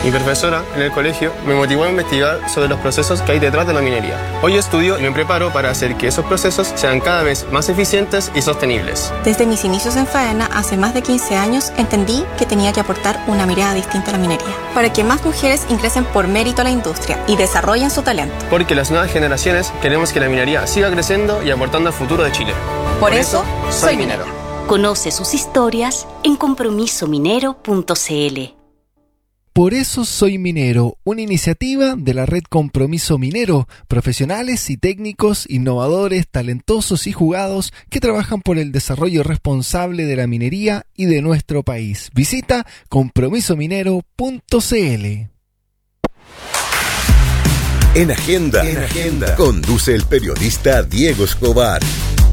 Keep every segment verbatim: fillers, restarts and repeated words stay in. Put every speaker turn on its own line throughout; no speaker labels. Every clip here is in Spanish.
Mi profesora en el colegio me motivó a investigar sobre los procesos que hay detrás de la minería. Hoy estudio y me preparo para hacer que esos procesos sean cada vez más eficientes y sostenibles.
Desde mis inicios en Faena, hace más de quince años, entendí que tenía que aportar una mirada distinta a la minería, para que más mujeres ingresen por mérito a la industria y desarrollen su talento.
Porque las nuevas generaciones queremos que la minería siga creciendo y aportando al futuro de Chile.
Por, por eso, eso, soy minero.
Conoce sus historias en compromiso minero punto c l.
Por eso soy minero, una iniciativa de la red Compromiso Minero, profesionales y técnicos, innovadores, talentosos y jugados que trabajan por el desarrollo responsable de la minería y de nuestro país. Visita compromiso minero punto c l.
En Agenda, en Agenda, conduce el periodista Diego Escobar.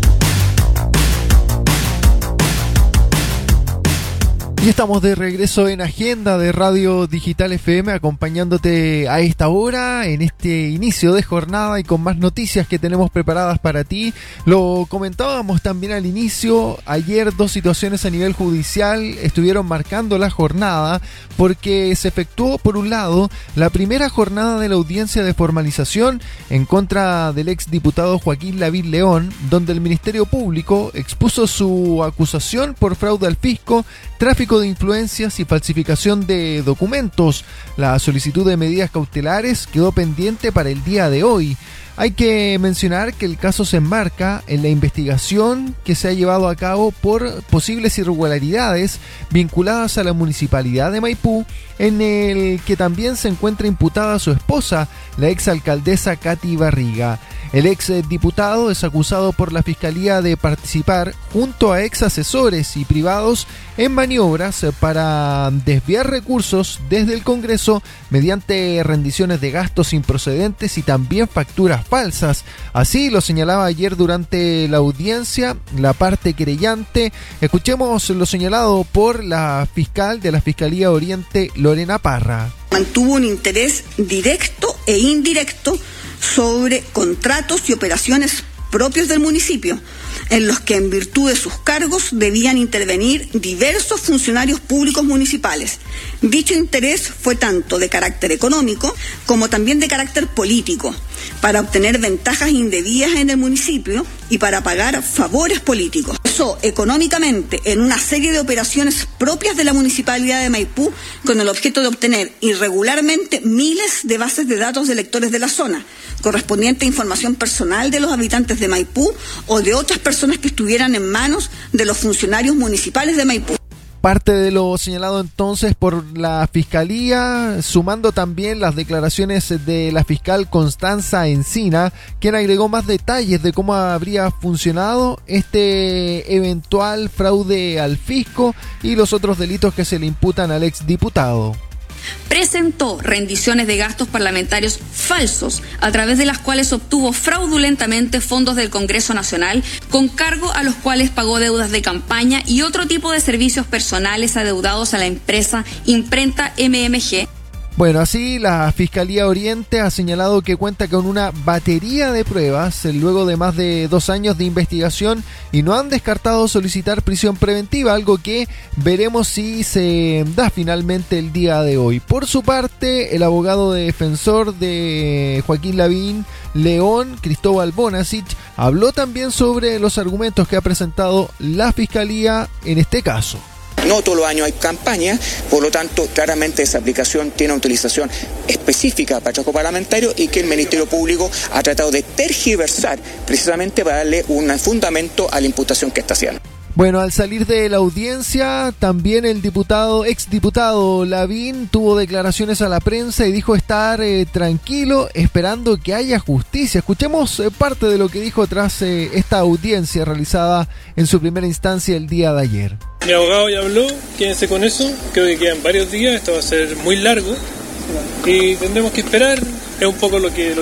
Y estamos de regreso en Agenda de Radio Digital F M, acompañándote a esta hora, en este inicio de jornada y con más noticias que tenemos preparadas para ti. Lo comentábamos también al inicio, ayer dos situaciones a nivel judicial estuvieron marcando la jornada, porque se efectuó, por un lado, la primera jornada de la audiencia de formalización en contra del exdiputado Joaquín Lavín León, donde el Ministerio Público expuso su acusación por fraude al fisco, tráfico de influencias y falsificación de documentos. La solicitud de medidas cautelares quedó pendiente para el día de hoy. Hay que mencionar que el caso se enmarca en la investigación que se ha llevado a cabo por posibles irregularidades vinculadas a la municipalidad de Maipú, en el que también se encuentra imputada su esposa, la exalcaldesa Katy Barriga. El ex diputado es acusado por la Fiscalía de participar junto a ex asesores y privados en maniobras para desviar recursos desde el Congreso mediante rendiciones de gastos improcedentes y también facturas falsas. Así lo señalaba ayer durante la audiencia la parte querellante. Escuchemos lo señalado por la fiscal de la Fiscalía Oriente, Lorena Parra.
Mantuvo un interés directo e indirecto sobre contratos y operaciones propios del municipio, en los que en virtud de sus cargos debían intervenir diversos funcionarios públicos municipales. Dicho interés fue tanto de carácter económico como también de carácter político, para obtener ventajas indebidas en el municipio y para pagar favores políticos. Eso económicamente en una serie de operaciones propias de la Municipalidad de Maipú, con el objeto de obtener irregularmente miles de bases de datos de electores de la zona, correspondiente a información personal de los habitantes de Maipú o de otras personas que estuvieran en manos de los funcionarios municipales de Maipú.
Parte de lo señalado entonces por la Fiscalía, sumando también las declaraciones de la fiscal Constanza Encina, quien agregó más detalles de cómo habría funcionado este eventual fraude al fisco y los otros delitos que se le imputan al exdiputado.
Presentó rendiciones de gastos parlamentarios falsos, a través de las cuales obtuvo fraudulentamente fondos del Congreso Nacional, con cargo a los cuales pagó deudas de campaña y otro tipo de servicios personales adeudados a la empresa Imprenta M M G.
Bueno, así la Fiscalía Oriente ha señalado que cuenta con una batería de pruebas luego de más de dos años de investigación y no han descartado solicitar prisión preventiva, algo que veremos si se da finalmente el día de hoy. Por su parte, el abogado defensor de Joaquín Lavín León, Cristóbal Bonasich, habló también sobre los argumentos que ha presentado la Fiscalía en este caso.
No todos los años hay campaña, por lo tanto, claramente esa aplicación tiene una utilización específica para trabajo parlamentario y que el Ministerio Público ha tratado de tergiversar precisamente para darle un fundamento a la imputación que está haciendo.
Bueno, al salir de la audiencia, también el diputado, exdiputado Lavín tuvo declaraciones a la prensa y dijo estar eh, tranquilo, esperando que haya justicia. Escuchemos eh, parte de lo que dijo tras eh, esta audiencia realizada en su primera instancia el día de ayer.
Mi abogado ya habló, quédense con eso, creo que quedan varios días, esto va a ser muy largo y tendremos que esperar, es un poco lo que... Lo